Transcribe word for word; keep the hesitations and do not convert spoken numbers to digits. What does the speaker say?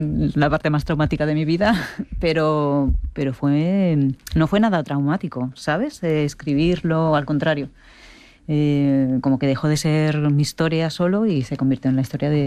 la parte más traumática de mi vida, pero, pero fue, no fue nada traumático, ¿sabes? Eh, escribirlo, al contrario. Eh, como que dejó de ser mi historia solo y se convirtió en la historia de